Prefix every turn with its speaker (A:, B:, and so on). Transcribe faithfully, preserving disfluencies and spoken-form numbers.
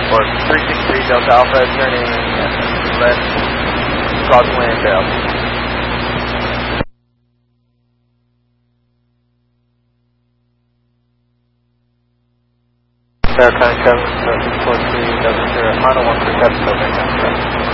A: Or three six three Delta Alpha, turning left, crosswind Delta. Aircraft seven four three, Delta Sierra, final one three seven, Delta.